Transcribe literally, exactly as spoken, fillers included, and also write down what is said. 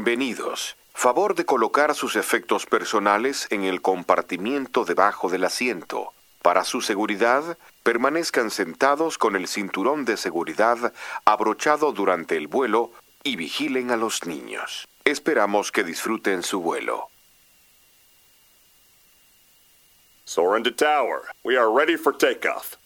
Bienvenidos. Favor de colocar sus efectos personales en el compartimiento debajo del asiento. Para su seguridad, permanezcan sentados con el cinturón de seguridad abrochado durante el vuelo y vigilen a los niños. Esperamos que disfruten su vuelo. Soarin' to tower. We are ready for takeoff.